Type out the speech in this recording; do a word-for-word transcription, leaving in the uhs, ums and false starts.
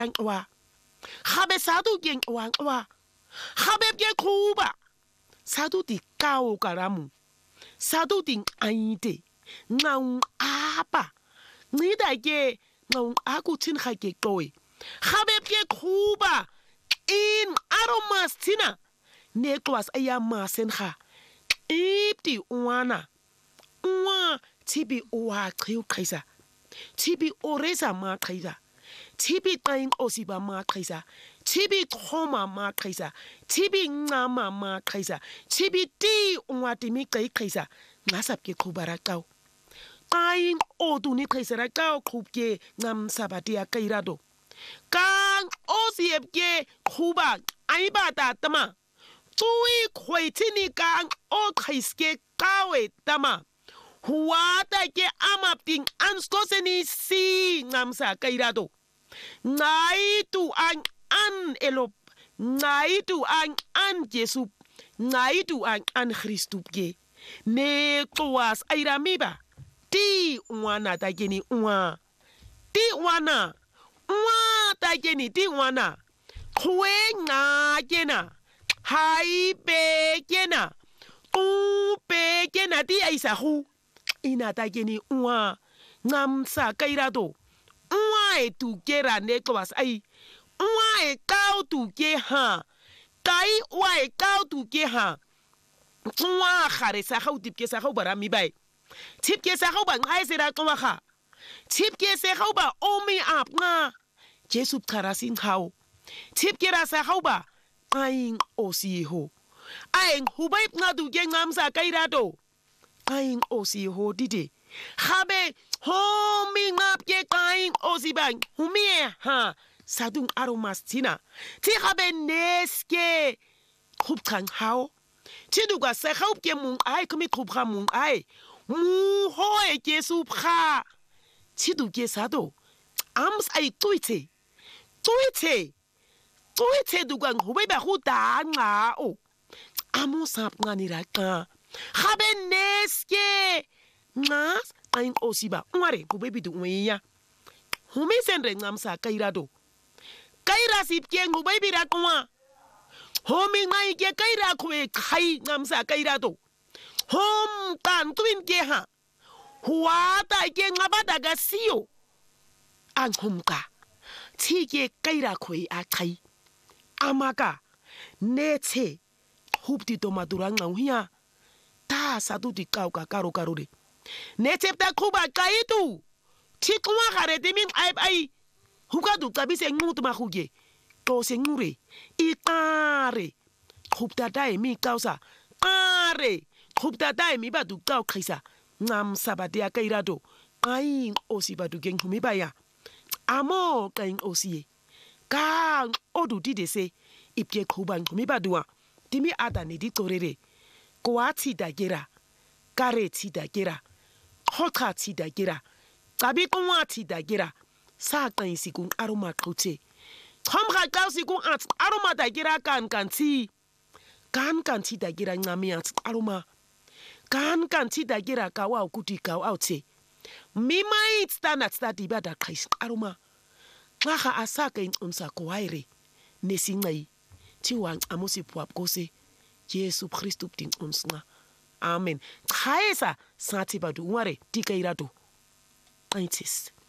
wa gabe sa tu ke wa wa gabe ke khuba sa tu di kao karamu sa tu ding aite ngau apa ngida ke ngau aku tin ga ke toy gabe ke khuba in aromas tina nekwas ayama senha ipti uana uwa tibi uwa khiu khaisa tibi oresa ma khaisa tibi qain osiba ma khaisa tibi khoma ma khaisa tibi ngama ma khaisa tibi ti uwa timi qai khaisa ngasap ke khubara kau qain odu ni khaisa ra kau khubke ngam sabati ya kairado kang osiep ke khuba aiba ta tama tui khwaitini kang o khaiske kawe tama huata ke amapting anskoseni si ngamsa kairado ngai tu an an elop ngai tu an an Jesu ngai tu an an Christu ke ne twas airamiba ti wana ta geni uwa ti wana uwa ta geni ti wana khwe nga gena hai pe gena ku pe gena ti aisa hu ina ta geni uwa ngamsa kairado uwa e tu gera ne twas ai uwa e kau tu ge ha kai uwa e kau tu ge ha uwa khare sa khau tip ke sa khau bara mi bai tip ke sa khau ba ngai se ra twa kha tip ke se khau ba omi ap nga Jesu kharasin khau tip ke ra sa khau ba aing osi ho aing hubai nga du ge ngamsa kairado aing osi ho dide khabe homi ngap ke aing osi bang humie ha sadung aromas tina ti khabe neske khub khang hao ti du ga se khau ke mung ai kmi khub kha mung ai mu ho e ke su kha ti du ke sado ams ai tuite tuite tuite du gang hubai ba hu da nga o amu sap ngani ra ka khabe neske ngas aing osiba ngare hubai bidu ngya humi senre ngamsa kairado kaira sip ke hubai bira kwa homi ngai ke kaira khwe khai ngamsa kairado hom kan twin ke ha huata ke ngabada ga sio an humka ti ke kaira khwe a khai amaka nete hupti to madura ngauhia ta sadu di kau ka karo karo de nete ta kuba kaitu ti kwa gare de min ai ai huka du kabise ngut ma huge to se ngure ikare khupta dai mi kausa are khupta dai mi ba du kau khaisa ngam sabade akairado aing osi ba du geng humi ba ya amo kaing osi kang odu di de se ipye khuban humi ba duwa timi adani di torere kwa ti da gera kare ti da gera hota ti da gera tabi kwa ti da gera sa kan sikun aroma khote khom ga ka sikun at aroma da gera kan kan ti kan kan ti da gera ngami at aroma kan kan ti da gera ka wa kuti ka wa te mi mai stand at that diba da kris aroma ngaha asaka in unsa kwaire nesingai ti wa amusi pwap kose Jesu Christu tin unsna amen khaisa sati badu ngare tikairado aitis